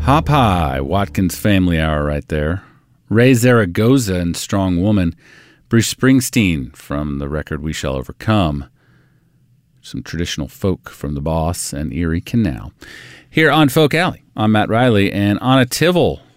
Hop High, Watkins Family Hour right there. Ray Zaragoza and Strong Woman. Bruce Springsteen from the record We Shall Overcome. Some traditional folk from The Boss and Erie Canal. Here on Folk Alley, I'm Matt Riley, and Anna Tivel